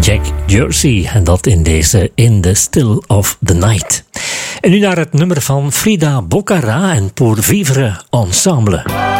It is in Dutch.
Jack Jersey. En dat in deze In the Still of the Night. En nu naar het nummer van Frida Boccara en Pour Vivre Ensemble.